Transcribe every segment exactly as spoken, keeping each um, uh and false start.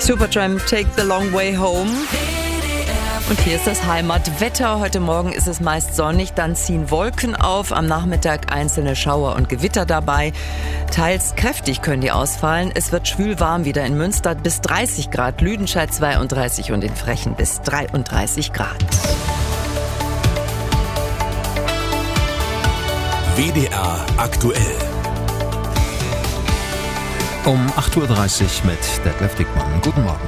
Supertramp, Take the Long Way Home. Und hier ist das Heimatwetter. Heute Morgen ist es meist sonnig, dann ziehen Wolken auf. Am Nachmittag einzelne Schauer und Gewitter dabei. Teils kräftig können die ausfallen. Es wird schwül warm wieder in Münster bis dreißig Grad, Lüdenscheid zweiunddreißig und in Frechen bis dreiunddreißig Grad. W D R aktuell. Um acht Uhr dreißig mit Detlef Dickmann. Guten Morgen.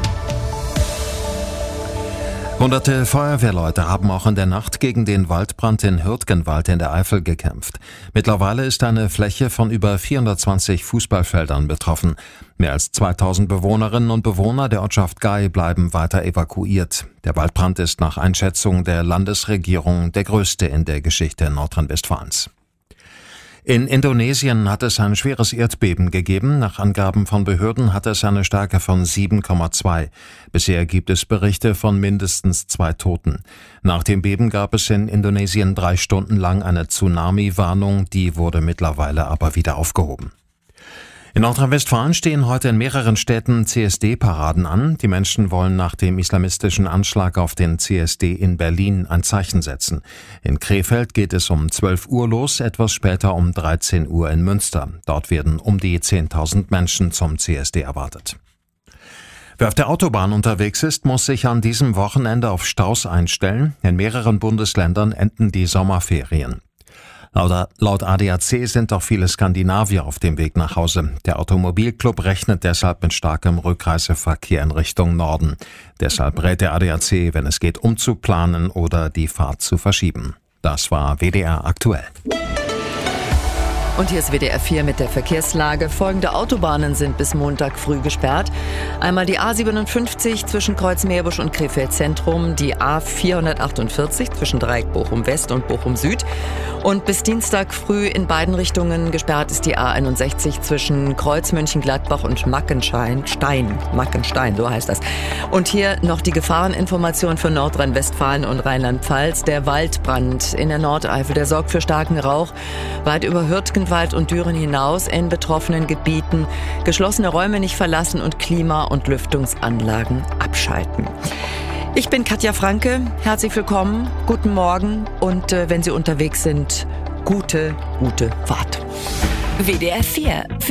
Hunderte Feuerwehrleute haben auch in der Nacht gegen den Waldbrand in Hürtgenwald in der Eifel gekämpft. Mittlerweile ist eine Fläche von über vierhundertzwanzig Fußballfeldern betroffen. Mehr als zweitausend Bewohnerinnen und Bewohner der Ortschaft Gail bleiben weiter evakuiert. Der Waldbrand ist nach Einschätzung der Landesregierung der größte in der Geschichte Nordrhein-Westfalens. In Indonesien hat es ein schweres Erdbeben gegeben. Nach Angaben von Behörden hat es eine Stärke von sieben Komma zwei. Bisher gibt es Berichte von mindestens zwei Toten. Nach dem Beben gab es in Indonesien drei Stunden lang eine Tsunami-Warnung, die wurde mittlerweile aber wieder aufgehoben. In Nordrhein-Westfalen stehen heute in mehreren Städten C S D-Paraden an. Die Menschen wollen nach dem islamistischen Anschlag auf den C S D in Berlin ein Zeichen setzen. In Krefeld geht es um zwölf Uhr los, etwas später um dreizehn Uhr in Münster. Dort werden um die zehntausend Menschen zum C S D erwartet. Wer auf der Autobahn unterwegs ist, muss sich an diesem Wochenende auf Staus einstellen. In mehreren Bundesländern enden die Sommerferien. Laut A D A C sind auch viele Skandinavier auf dem Weg nach Hause. Der Automobilclub rechnet deshalb mit starkem Rückreiseverkehr in Richtung Norden. Deshalb rät der A D A C, wenn es geht, umzuplanen oder die Fahrt zu verschieben. Das war W D R aktuell. Und hier ist W D R vier mit der Verkehrslage. Folgende Autobahnen sind bis Montag früh gesperrt. Einmal die A siebenundfünfzig zwischen Kreuz-Meerbusch und Krefeld Zentrum, die A vierhundertachtundvierzig zwischen Dreieck Bochum West und Bochum Süd. Und bis Dienstag früh in beiden Richtungen gesperrt ist die A einundsechzig zwischen Kreuz Mönchengladbach und Mackenstein. Stein, Mackenstein, so heißt das. Und hier noch die Gefahreninformation für Nordrhein-Westfalen und Rheinland-Pfalz. Der Waldbrand in der Nordeifel, der sorgt für starken Rauch. Weit über Hürtgenwald und Düren hinaus in betroffenen Gebieten. Geschlossene Räume nicht verlassen und Klima- und Lüftungsanlagen abschalten. Ich bin Katja Franke. Herzlich willkommen. Guten Morgen. Und äh, wenn Sie unterwegs sind, gute, gute Fahrt. W D R vier.